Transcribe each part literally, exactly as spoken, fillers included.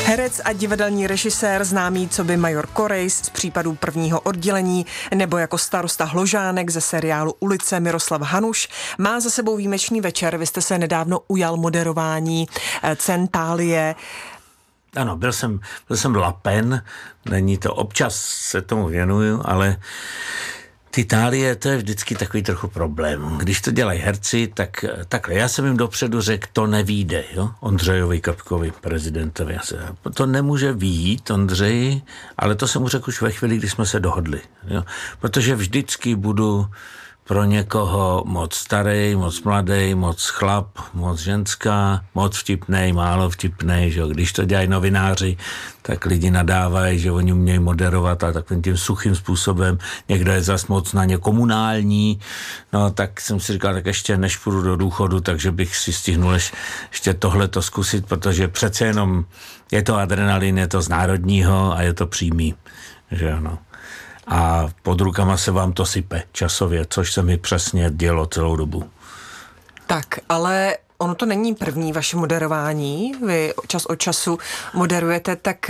Herec a divadelní režisér známý coby major Korejs z případů Prvního oddělení nebo jako starosta Hložánek ze seriálu Ulice Miroslav Hanuš má za sebou výjimečný večer. Vy jste se nedávno ujal moderování cen Thálie. Ano, byl jsem, byl jsem lapen, není to, občas se tomu věnuju, ale ty Thálie, to je vždycky takový trochu problém. Když to dělají herci, tak takhle, já jsem jim dopředu řekl, to nevíde, jo, Ondřejovi Kapkovi, prezidentovi. To nemůže vyjít, Ondřeji, ale to jsem mu řekl už ve chvíli, kdy jsme se dohodli, jo, protože vždycky budu pro někoho moc starý, moc mladý, moc chlap, moc ženská, moc vtipnej, málo vtipnej, že jo. Když to dělají novináři, tak lidi nadávají, že oni umějí moderovat a takovým tím suchým způsobem. Někdo je zas moc na ně komunální, no tak jsem si říkal, tak ještě než půjdu do důchodu, takže bych si stihnul ještě tohleto zkusit, protože přece jenom je to adrenalin, je to z národního a je to přímý, že jo, no. A pod rukama se vám to sype časově, což se mi přesně dělo celou dobu. Tak, ale ono to není první vaše moderování. Vy čas od času moderujete, tak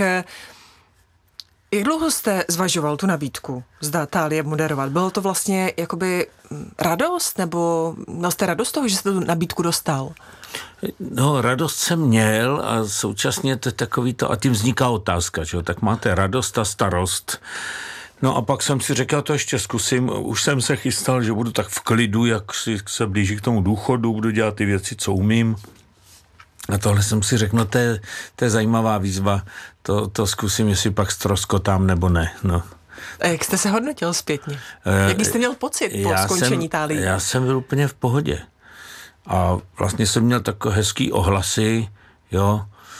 jak dlouho jste zvažoval tu nabídku, zda Thálie moderovat? Bylo to vlastně jakoby radost, nebo měl jste radost toho, že jste tu nabídku dostal? No, radost jsem měl a současně to je takový to, a tím vzniká otázka, že jo, tak máte radost a starost. No a pak jsem si řekl, to ještě zkusím, už jsem se chystal, že budu tak v klidu, jak si se blíží k tomu důchodu, budu dělat ty věci, co umím. A tohle jsem si řekl, no to je, to je zajímavá výzva, to, to zkusím, jestli pak ztroskotám nebo ne, no. A jak jste se hodnotil zpětně? Uh, Jaký jste měl pocit po já skončení jsem, Thálie? Já jsem byl úplně v pohodě. A vlastně jsem měl takové hezký ohlasy, jo,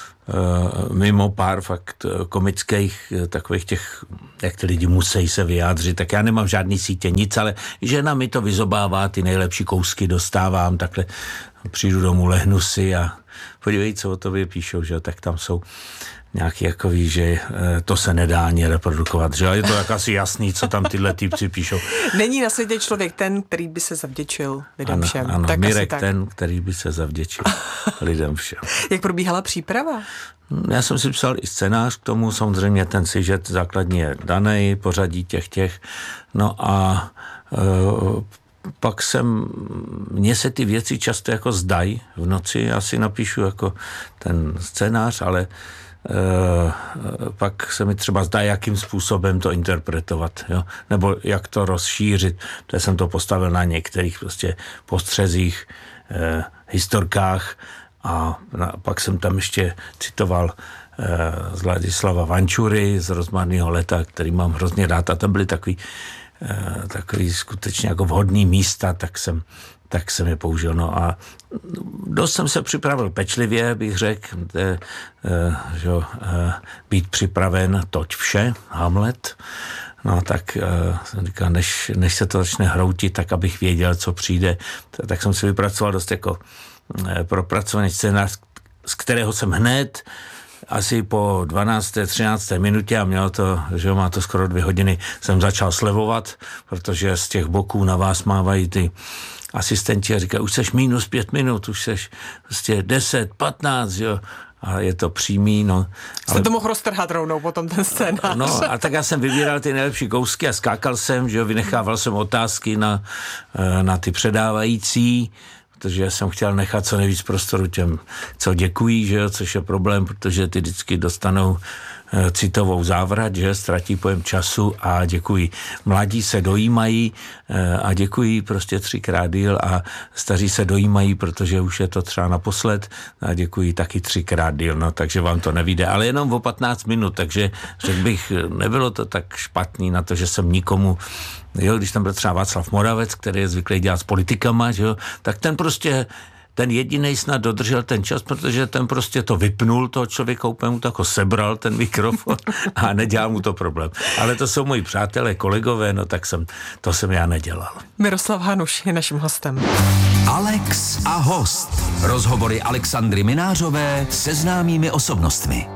mimo pár fakt komických, takových těch, jak ty lidi musí se vyjádřit, tak já nemám žádný sítě, nic, ale žena mi to vyzobává, ty nejlepší kousky dostávám, takhle přijdu domů, lehnu si a podívej, co o tobě píšou, že tak tam jsou nějaký jakový, že to se nedá ani reprodukovat, že je to tak asi jasný, co tam tyhle týpci píšou. Není na světě člověk ten, který by se zavděčil lidem ano, všem. Ano, tak Mirek tak. ten, který by se zavděčil lidem všem. Jak probíhala příprava? Já jsem si psal i scénář k tomu, samozřejmě ten sižet základní je danej, pořadí těch těch, no a e, pak jsem, mně se ty věci často jako zdají v noci, já si napíšu jako ten scénář, ale Uh, pak se mi třeba zdá, jakým způsobem to interpretovat, jo? Nebo jak to rozšířit. To jsem to postavil na některých prostě postřezích, uh, historkách a na, pak jsem tam ještě citoval uh, z Ladislava Vančury z Rozmarného leta, který mám hrozně rád a tam byly takový, uh, takový skutečně jako vhodný místa, tak jsem tak jsem je použil. No a dost jsem se připravil pečlivě, bych řekl, de, uh, že, uh, být připraven, toť vše, Hamlet. No tak uh, jsem říkal, než, než se to začne hroutit, tak abych věděl, co přijde. Tak jsem si vypracoval dost jako uh, propracovaný scénář, z kterého jsem hned asi po dvanácté třinácté minutě a mělo to, že má to skoro dvě hodiny, jsem začal slevovat, protože z těch boků na vás mávají ty asistenti a říkají, už seš minus pět minut, už seš prostě deset, patnáct, jo, a je to přímý, no. Jste ale to mohl roztrhat rovnou potom ten scénář. No a tak já jsem vybíral ty nejlepší kousky a skákal jsem, že jo, vynechával jsem otázky na, na ty předávající, protože jsem chtěl nechat co nejvíc prostoru těm, co děkují, že jo, což je problém, protože ty vždycky dostanou citovou závrat, že ztratí pojem času a děkuji. Mladí se dojímají a děkuji prostě třikrát díl a staří se dojímají, protože už je to třeba naposled a děkuji taky třikrát díl, no takže vám to nevyjde, ale jenom o patnáct minut, takže řekl bych, nebylo to tak špatný na to, že jsem nikomu, jo, když tam byl třeba Václav Moravec, který je zvyklý dělat s politikama, že jo, tak ten prostě ten jedinej snad dodržel ten čas, protože ten prostě to vypnul, toho člověka úplně mu tako sebral ten mikrofon a nedělal mu to problém. Ale to jsou moji přátelé, kolegové, no tak jsem, to jsem já nedělal. Miroslav Hanuš je naším hostem. Alex a host. Rozhovory Alexandry Minářové se známými osobnostmi.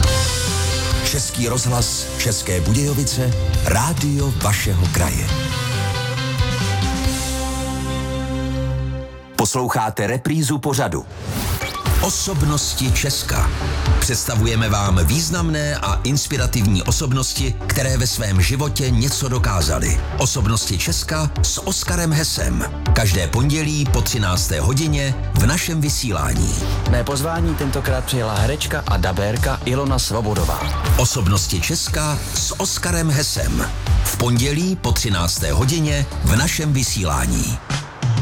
Český rozhlas, České Budějovice, rádio vašeho kraje. Posloucháte reprízu pořadu. Osobnosti Česka. Představujeme vám významné a inspirativní osobnosti, které ve svém životě něco dokázaly. Osobnosti Česka s Oskarem Hesem. Každé pondělí po třinácté hodině v našem vysílání. Mé pozvání tentokrát přijela herečka a dabérka Ilona Svobodová. Osobnosti Česka s Oskarem Hesem. V pondělí po třinácté hodině v našem vysílání.